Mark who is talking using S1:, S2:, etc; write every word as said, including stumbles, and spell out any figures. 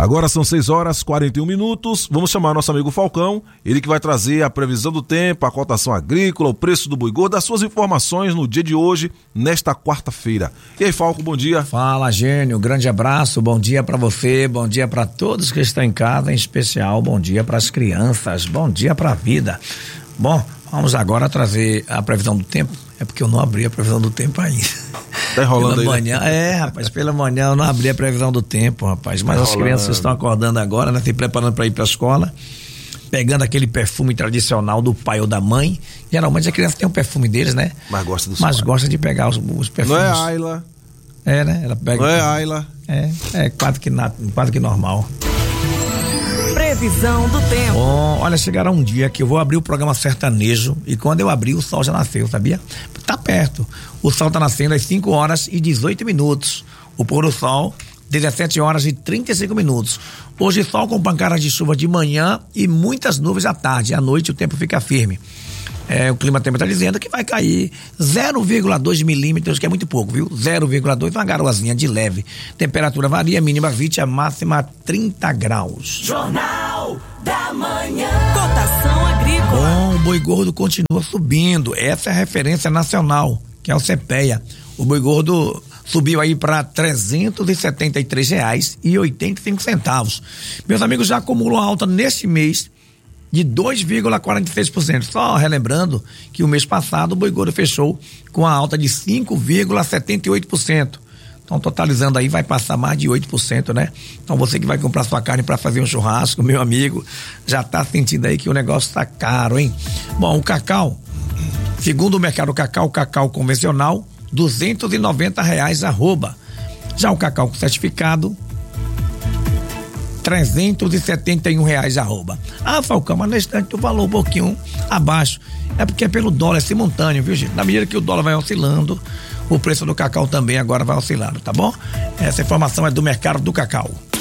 S1: Agora são seis horas e quarenta e um minutos. Vamos chamar nosso amigo Falcão, ele que vai trazer a previsão do tempo, a cotação agrícola, o preço do boi gordo, as suas informações no dia de hoje, nesta quarta-feira. E aí, Falco, bom dia.
S2: Fala, Gênio, grande abraço, bom dia pra você, bom dia pra todos que estão em casa, em especial, bom dia pras crianças, bom dia pra vida. Bom, vamos agora trazer a previsão do tempo. É porque eu não abri a previsão do tempo ainda.
S1: Tá enrolando
S2: pela
S1: aí,
S2: manhã,
S1: né?
S2: É, rapaz, pela manhã eu não abri a previsão do tempo, rapaz. Mas
S1: tá
S2: as
S1: enrolando.
S2: crianças estão acordando agora, né? Se preparando para ir para a escola, pegando aquele perfume tradicional do pai ou da mãe. Geralmente a criança tem um perfume deles, né?
S1: Mas gosta dos
S2: Mas
S1: pais.
S2: gosta de pegar os, os perfumes.
S1: Não é Ayla.
S2: É, né? Ela pega.
S1: Não é Ayla.
S2: É, é quase que, na, quase que normal.
S3: Previsão do tempo.
S2: Bom, olha, chegará um dia que eu vou abrir o programa sertanejo e quando eu abrir o sol já nasceu, sabia? Tá perto. O sol tá nascendo às cinco horas e dezoito minutos. O pôr do sol, dezessete horas e trinta e cinco minutos. Hoje sol com pancadas de chuva de manhã e muitas nuvens à tarde. À noite o tempo fica firme. É, o clima tempo está dizendo que vai cair zero vírgula dois milímetros, que é muito pouco, viu? zero vírgula dois, uma garoazinha de leve. Temperatura varia, mínima vinte, a máxima trinta graus.
S3: Jornal da Manhã. Cotação agrícola.
S2: Bom, o boi gordo continua subindo. Essa é a referência nacional, que é o CEPEA. O boi gordo subiu aí para trezentos e setenta e três reais e oitenta e cinco centavos. Meus amigos, já acumulam alta neste mês de dois vírgula quarenta e seis por cento. Só relembrando que o mês passado o boi gordo fechou com a alta de cinco vírgula setenta e oito por cento. Então, totalizando aí, vai passar mais de oito por cento, né? Então, você que vai comprar sua carne para fazer um churrasco, meu amigo, já tá sentindo aí que o negócio tá caro, hein? Bom, o cacau, segundo o mercado cacau, cacau convencional, duzentos e noventa reais arroba. Já o cacau com certificado, trezentos e setenta e um reais arroba. Ah, Falcão, mas nesse instante tu falou um pouquinho abaixo. É porque é pelo dólar, é simultâneo, viu, gente? Na medida que o dólar vai oscilando, o preço do cacau também agora vai oscilando, tá bom? Essa informação é do mercado do cacau.